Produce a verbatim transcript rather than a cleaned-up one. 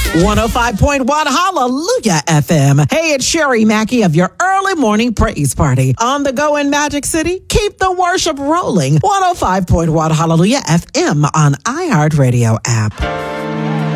one oh five point one Hallelujah F M. Hey, it's Sherry Mackey of your early morning praise party. On the go in Magic City, keep the worship rolling. one oh five point one Hallelujah F M on iHeartRadio app.